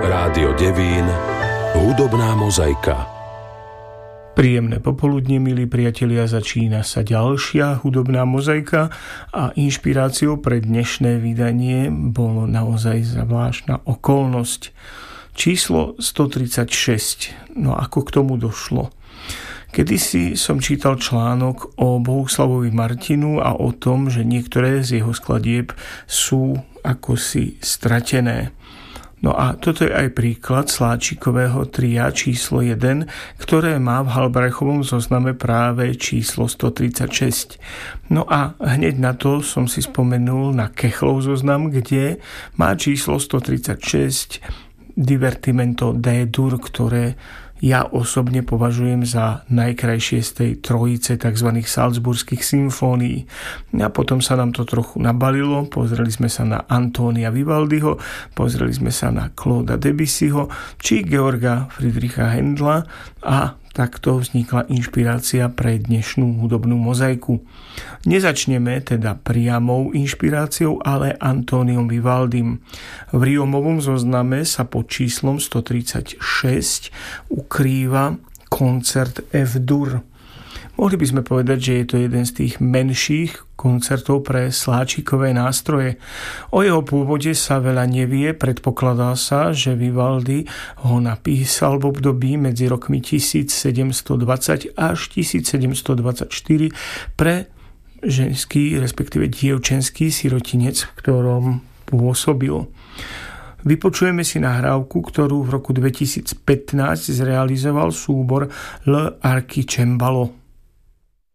Rádio Devín, hudobná mozaika. Príjemné popoludne, milí priatelia, začína sa ďalšia hudobná mozaika a inšpiráciou pre dnešné vydanie bolo naozaj zvláštna okolnosť. Číslo 136. No ako k tomu došlo? Kedysi som čítal článok o Bohuslavovi Martinu a o tom, že niektoré z jeho skladieb sú akosi stratené. No a toto je aj príklad Sláčikového tria číslo 1, ktoré má v Halbrachovom zozname práve číslo 136. No a hneď na to som si spomenul na Kechlov zoznam, kde má číslo 136 Divertimento D-dur, ktoré ja osobne považujem za najkrajšie z tej trojice tzv. Salzburských symfónií. A potom sa nám to trochu nabalilo, pozreli sme sa na Antónia Vivaldiho, pozreli sme sa na Clauda Debussyho či Georga Friedricha Händla a takto vznikla inšpirácia pre dnešnú hudobnú mozaiku. Nezačneme teda priamou inšpiráciou, ale Antóniom Vivaldim. V Riomovom zozname sa pod číslom 136 ukrýva koncert F-dur. Mohli by sme povedať, že je to jeden z tých menších koncertov pre sláčikové nástroje. O jeho pôvode sa veľa nevie, predpokladá sa, že Vivaldi ho napísal v období medzi rokmi 1720 až 1724 pre ženský, respektíve dievčenský sirotinec, v ktorom pôsobil. Vypočujeme si nahrávku, ktorú v roku 2015 zrealizoval súbor L'Archicembalo.